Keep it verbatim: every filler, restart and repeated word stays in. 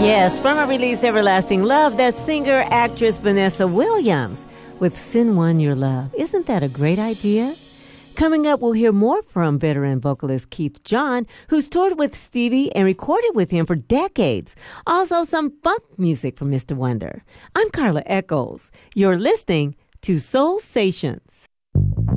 Yes, from her release Everlasting Love, that's singer-actress Vanessa Williams with Send One Your Love. Isn't that a great idea? Coming up, we'll hear more from veteran vocalist Keith John, who's toured with Stevie and recorded with him for decades. Also, some funk music from Mister Wonder. I'm Carla Echols. You're listening to Soul Stations.